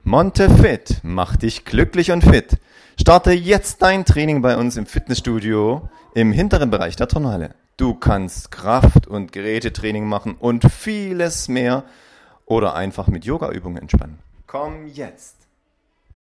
Montefit, mach dich glücklich und fit. Starte jetzt dein Training bei uns im Fitnessstudio im hinteren Bereich der Turnhalle. Du kannst Kraft- und Gerätetraining machen und vieles mehr oder einfach mit Yogaübungen entspannen. Komm jetzt!